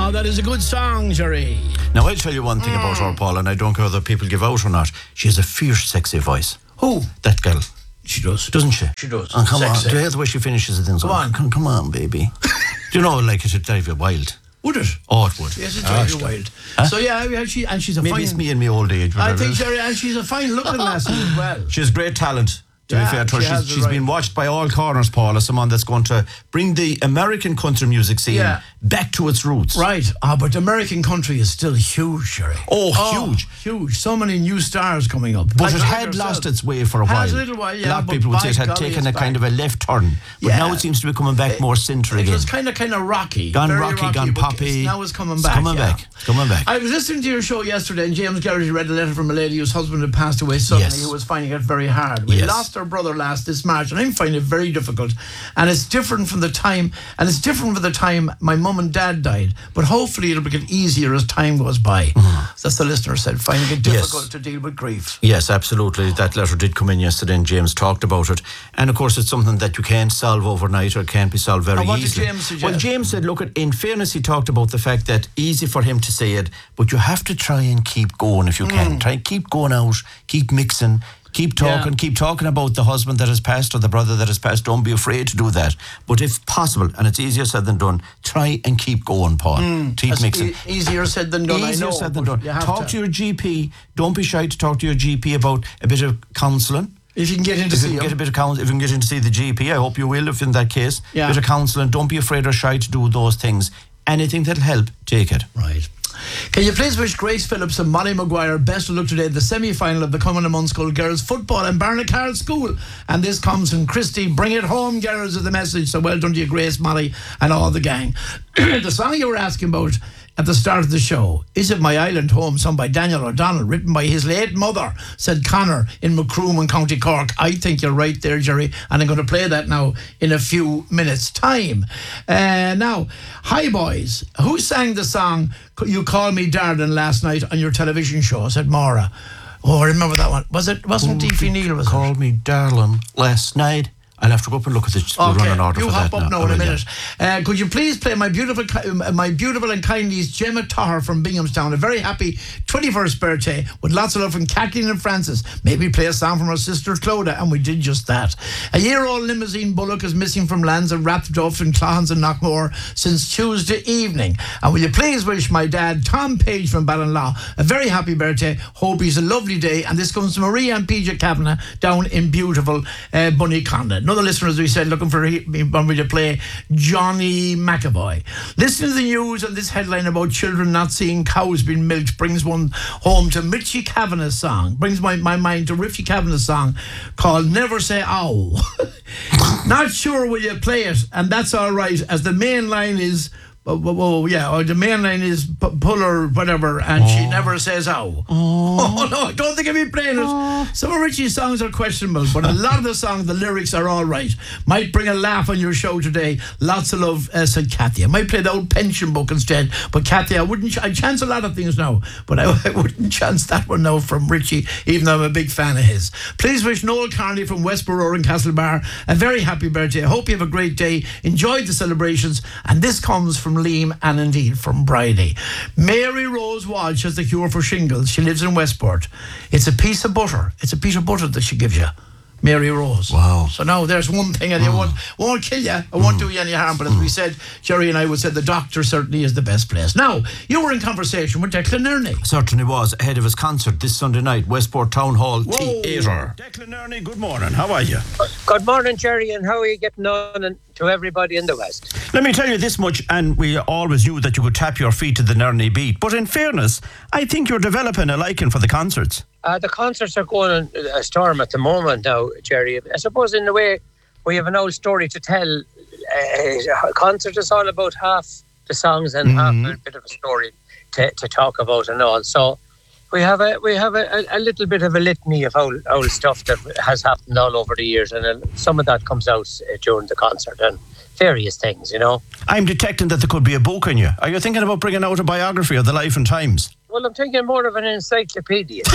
Oh, that is a good song, Jerry. Now, I'll tell you one thing about her, Paul, and I don't care whether people give out or not. She has a fierce, sexy voice. Who? That girl. She does. Doesn't she? She does. Oh, come Sexy. on. Do you hear the way she finishes it? Come on. Come on, baby. Do you know, like, it'd drive you wild? Would it? Oh, it would. Yes, it drives you wild. Huh? So, yeah, she's a Maybe fine... it's me and my old age. I think, Jerry, and she's a fine-looking lassie as well. She has great talent. To be fair to her, she's been watched by all corners, Paul, as someone that's going to bring the American country music scene back to its roots. Right. But the American country is still huge, Jerry. Oh, huge. Huge. So many new stars coming up. But it had lost its way for a while. Has a little while, yeah. A lot of people would say it had taken a kind of a left turn. But now it seems to be coming back more centre again. It was kind of rocky. Gone rocky, gone poppy. Now it's coming back. It's coming back. I was listening to your show yesterday, and James Garrity read a letter from a lady whose husband had passed away suddenly, who was finding it very hard. We lost our brother this March, and I'm finding it very difficult. And it's different from the time, my mum and dad died. But hopefully it'll get easier as time goes by. That's the listener said, finding it difficult to deal with grief. Yes, absolutely. That letter did come in yesterday, and James talked about it. And of course, it's something that you can't solve overnight, or it can't be solved very easily. What did James suggest? Well, James said, look, in fairness, he talked about the fact that easy for him to say it, but you have to try and keep going if you can. Try and keep going out, keep mixing. Keep talking about the husband that has passed or the brother that has passed. Don't be afraid to do that. But if possible, and it's easier said than done, try and keep going, Paul. Keep mixing. Easier said than done, Easier said than done. Talk to your GP. Don't be shy to talk to your GP about a bit of counselling. If you can get in to see him. If you can get in to see the GP, I hope you will, if in that case. A bit of counselling. Don't be afraid or shy to do those things. Anything that'll help, take it. Right. Can you please wish Grace Phillips and Molly Maguire best of luck today at the semi-final of the Cumann and Munschool Girls Football and Barnacarl School? And this comes from Christy. Bring it home, girls, is the message. So well done to you, Grace, Molly, and all the gang. The song you were asking about at the start of the show, Is It My Island Home, sung by Daniel O'Donnell, written by his late mother, said Connor in Macroom in County Cork. I think you're right there, Jerry, and I'm going to play that now in a few minutes' time. Now, hi boys, who sang the song You Call Me Darling last night on your television show? Said Maura. Oh, I remember that one. Wasn't Deefy Neal? Was Called me darling last night. I'll have to go up and look at the running order for that. You hop up now in a minute. Could you please play my beautiful and kind niece Gemma Toher from Binghamstown? A very happy 21st birthday with lots of love from Kathleen and Francis. Maybe play a song from her sister Clodagh, and we did just that. A year-old limousine bullock is missing from lands of Rathduff and Clohans and Knockmore since Tuesday evening. And will you please wish my dad Tom Page from Ballinlaw a very happy birthday. Hope he's a lovely day. And this comes from Maria and PJ Kavanagh down in beautiful Bunnyconda. Another listener, as we said, looking for me to play Johnny McAvoy. Listening to the news and this headline about children not seeing cows being milked brings one home to Richie Kavanagh's song. Brings my mind to Richie Kavanagh's song called Never Say Ow. Not sure will you play it, and that's all right, as the main line is... the main line is pull or whatever, and she never says ow. Oh no, I don't think I'll be playing it. Some of Richie's songs are questionable, but a lot of the songs, the lyrics are all right. Might bring a laugh on your show today. Lots of love, said Kathy. I might play the old pension book instead, but Kathy, I chance a lot of things now, but I wouldn't chance that one now from Richie, even though I'm a big fan of his. Please wish Noel Carney from Westborough and Castlebar a very happy birthday. I hope you have a great day. Enjoy the celebrations, and this comes from Liam and indeed from Bridie. Mary Rose Walsh has the cure for shingles. She lives in Westport. It's a piece of butter. It's a piece of butter that she gives you. Mary Rose. Wow. So now there's one thing, and it won't kill you. It won't do you any harm. But as we said, Jerry and I would say the doctor certainly is the best place. Now, you were in conversation with Declan Ernie. Certainly was, ahead of his concert this Sunday night, Westport Town Hall Theatre. Declan Ernie, good morning. How are you? Good morning, Jerry, and how are you getting on and to everybody in the West? Let me tell you this much, and we always knew that you could tap your feet to the Ernie beat, but in fairness, I think you're developing a liking for the concerts. The concerts are going a storm at the moment now, Jerry. I suppose in a way we have an old story to tell. A concert is all about half the songs and half a bit of a story to talk about and all. So we have a little bit of a litany of old stuff that has happened all over the years, and some of that comes out during the concert and various things, you know. I'm detecting that there could be a book in you. Are you thinking about bringing out a biography of the life and times? Well, I'm thinking more of an encyclopedia.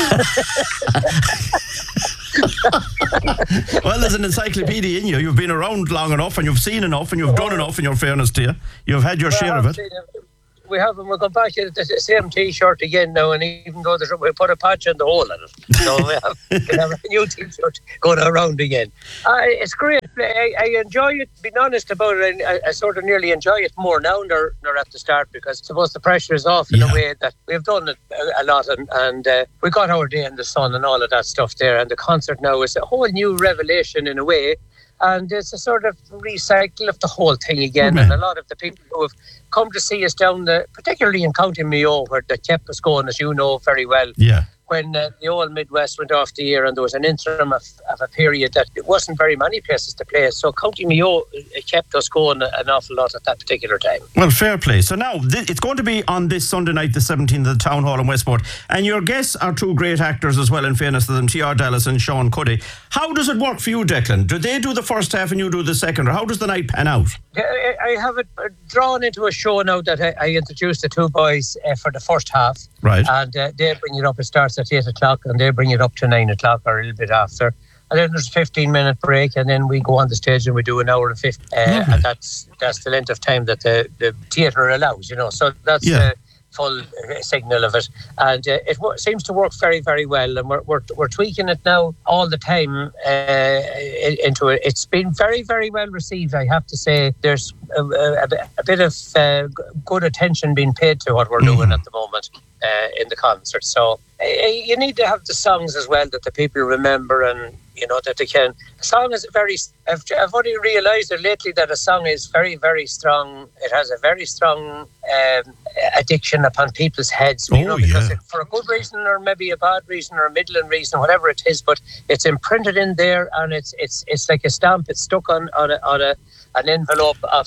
Well, there's an encyclopedia in you. You've been around long enough, and you've seen enough, and you've done enough, in your fairness to you. You've had your share of it. we haven't. We're going back to the same T-shirt again now, and even though we put a patch on the hole in it, so we have a new T-shirt going around again. It's great. I enjoy it. Being honest about it, I sort of nearly enjoy it more now than at the start, because I suppose the pressure is off in a way that we've done it a lot, and we got our day in the sun and all of that stuff there. And the concert now is a whole new revelation in a way. And it's a sort of recycle of the whole thing again. And a lot of the people who have come to see us down, particularly in County Mayo, where they kept us going, as you know very well. Yeah. When the old Midwest went off the air and there was an interim of a period that it wasn't very many places to play. So County Mayo kept us going an awful lot at that particular time. Well, fair play. So now, it's going to be on this Sunday night, the 17th, at the Town Hall in Westport. And your guests are two great actors as well, in fairness to them, T.R. Dallas and Sean Cuddy. How does it work for you, Declan? Do they do the first half and you do the second? Or how does the night pan out? I have it drawn into a show now that I introduced the two boys for the first half. Right. And they bring it up. It starts at 8 o'clock and they bring it up to 9 o'clock or a little bit after. And then there's a 15-minute break, and then we go on the stage and we do an hour and 50. And that's the length of time that the theatre allows, So that's the full signal of it. And it seems to work very, very well. And we're tweaking it now all the time into it. It's been very, very well received, I have to say. There's a bit of good attention being paid to what we're doing at the moment in the concert. So you need to have the songs as well that the people remember, and that they can. A song is I've only realised it lately that a song is very, very strong. It has a very strong addiction upon people's heads, because for a good reason or maybe a bad reason or a middling reason, whatever it is, but it's imprinted in there, and it's like a stamp. It's stuck on an envelope of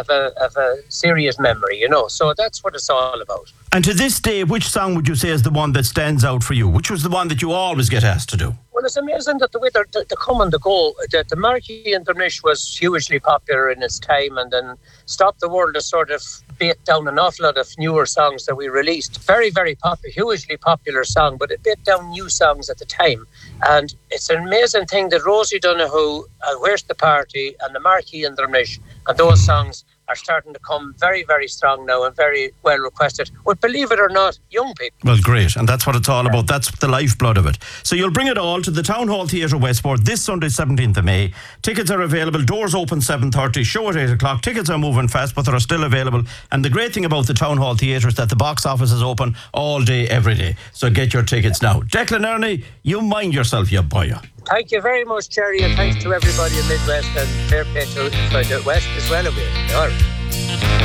a serious memory, So that's what it's all about. And to this day, which song would you say is the one that stands out for you? Which was the one that you always get asked to do? Well, it's amazing that the way they come and they go. That the Marquee and Drumnish was hugely popular in its time, and then Stop the World has sort of beat down an awful lot of newer songs that we released. Very, very popular, hugely popular song, but it beat down new songs at the time. And it's an amazing thing that Rosie Donoghue, Where's the Party, and the Marquee and Drumnish, and those songs are starting to come very, very strong now and very well requested. But believe it or not, young people. Well, great. And that's what it's all about. That's the lifeblood of it. So you'll bring it all to the Town Hall Theatre Westport this Sunday, 17th of May. Tickets are available. Doors open 7:30. Show at 8 o'clock. Tickets are moving fast, but they're still available. And the great thing about the Town Hall Theatre is that the box office is open all day, every day. So get your tickets now. Declan Ernie, you mind yourself, you boy. Thank you very much, Jerry, and thanks to everybody in Midwest, and fair play to the West as well. All right.